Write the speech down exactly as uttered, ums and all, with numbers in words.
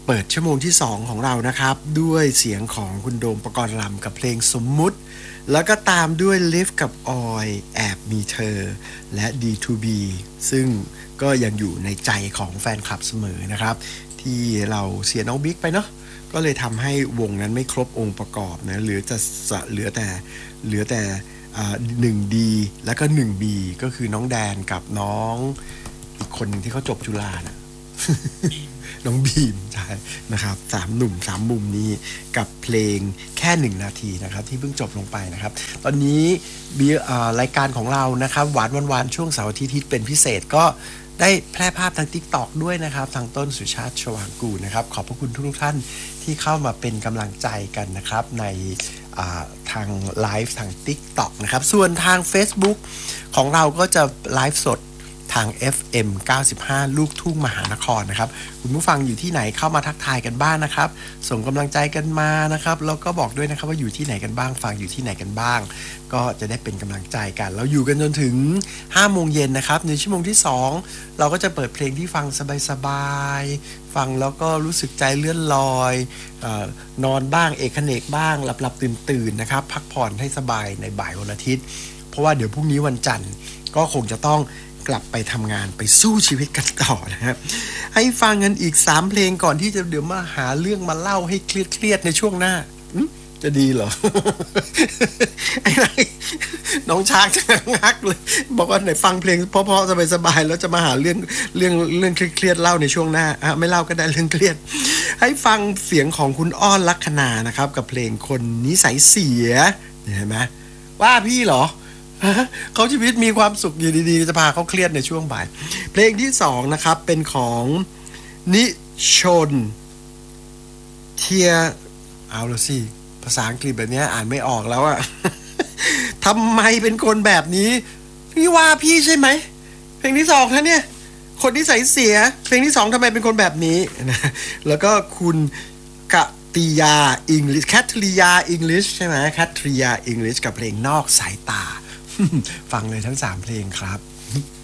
เปิดชั่วโมงที่สองของเรานะครับด้วยเสียงของคุณโดมปกรณ์ลำกับเพลงสมมุติแล้วก็ตามด้วย Live กับออยแอบมีเธอและ ดี ทู บี ซึ่งก็ยังอยู่ในใจของแฟนคลับเสมอนะครับที่เราเสียน้องบิ๊กไปเนาะก็เลยทำให้วงนั้นไม่ครบองค์ประกอบนะเหลือจะเหลือแต่เหลือแต่หนึ่ง ดี แล้วก็หนึ่ง บี ก็คือน้องแดนกับน้องอีกคนนึงที่เขาจบจุฬานะ น้องบีมใช่นะครับสามหนุ่มสามมุมนี้กับเพลงแค่หนึ่งนาทีนะครับที่เพิ่งจบลงไปนะครับตอนนี้บีรายการของเรานะครับหวานวันวานช่วงเสาร์อาทิตย์ที่เป็นพิเศษก็ได้แพร่ภาพทาง TikTok ด้วยนะครับทางต้นสุชาติชวางกูลนะครับขอบพระคุณทุกท่านที่เข้ามาเป็นกำลังใจกันนะครับในทางไลฟ์ทาง TikTok นะครับส่วนทาง Facebook ของเราก็จะไลฟ์สดทาง เอฟ เอ็ม เก้าสิบห้า ลูกทุ่งมหานครนะครับคุณผู้ฟังอยู่ที่ไหนเข้ามาทักทายกันบ้างนะครับส่งกำลังใจกันมานะครับแล้วก็บอกด้วยนะครับว่าอยู่ที่ไหนกันบ้างฟังอยู่ที่ไหนกันบ้างก็จะได้เป็นกำลังใจกันเราอยู่กันจนถึงห้าโมงเย็นนะครับในชั่วโมงที่สองเราก็จะเปิดเพลงที่ฟังสบายๆฟังแล้วก็รู้สึกใจเลื่อนลอยเอ่อนอนบ้างเอกเขนกบ้างหลับๆตื่นๆนะครับพักผ่อนให้สบายในบ่ายวันอาทิตย์เพราะว่าเดี๋ยวพรุ่งนี้วันจันทร์ก็คงจะต้องกลับไปทำงานไปสู้ชีวิตกันต่อนะครับให้ฟังกันอีกสามเพลงก่อนที่จะเดี๋ยวมาหาเรื่องมาเล่าให้เครียดๆในช่วงหน้าจะดีเหรอ ไอ้ไรน้องช้างจะงักเลยบอกว่าไหนฟังเพลงเพราะๆสบายๆแล้วจะมาหาเรื่องเรื่องเรื่องเครียดๆเล่าในช่วงหน้าอ่ะไม่เล่าก็ได้เรื่องเครียดให้ฟังเสียงของคุณอ้อนลัคนานะครับกับเพลงคนนิสัยเสียเห็นไหมว่าพี่เหรอเขาชีวิตมีความสุขอยู่ดีๆจะพาเขาเครียดในช่วงบ่ายเพลงที่สองนะครับเป็นของนิชนเทียเอาละสิภาษาอังกฤษแบบนี้อ่านไม่ออกแล้วอะ ทำไมเป็นคนแบบนี้พี่ว่าพี่ใช่ไหมเพลงที่สองนะเนี่ยคนที่ใส่เสียเพลงที่สองทำไมเป็นคนแบบนี้นะแล้วก็คุณกติยาอังกฤษแคทริยาอังกฤษใช่ไหมแคทริยาอังกฤษกับเพลงนอกสายตาฟังเลยทั้งสามเพลงครับ